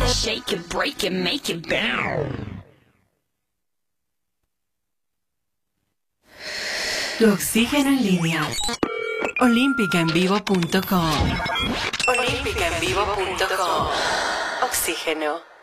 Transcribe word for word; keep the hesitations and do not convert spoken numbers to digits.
Shake it, break it, make it bounce. Tu oxígeno en línea. olímpica en vivo punto com. olímpica en vivo punto com. Oxígeno.